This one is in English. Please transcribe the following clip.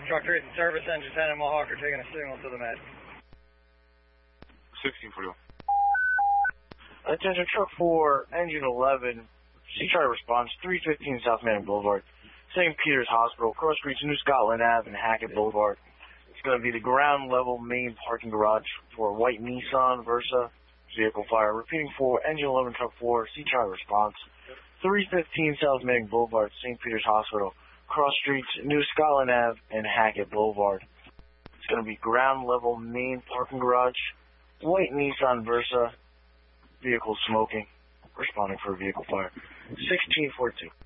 Truck 3 service, engine 10 and Mohawk are taking a signal to the med. 1641. Attention, Truck 4, engine 11, C-Charter response, 315 South Manning Boulevard, St. Peter's Hospital, Cross Streets, New Scotland Ave, and Hackett Boulevard. It's going to be the ground level main parking garage for a white Nissan Versa vehicle fire. Repeating for engine 11, Truck 4, C-Charter response, 315 South Manning Boulevard, St. Peter's Hospital, Cross Streets, New Scotland Ave, and Hackett Boulevard. It's going to be ground level main parking garage, white Nissan Versa, vehicle smoking, responding for a vehicle fire. 1642.